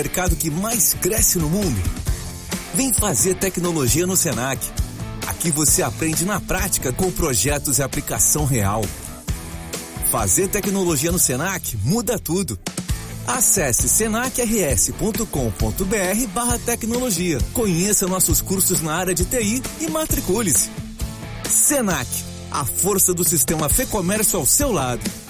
mercado que mais cresce no mundo? Vem fazer tecnologia no Senac. Aqui você aprende na prática com projetos e aplicação real. Fazer tecnologia no Senac muda tudo. Acesse senacrs.com.br/tecnologia. Conheça nossos cursos na área de TI e matricule-se. Senac, a força do sistema Fê Comércio ao seu lado.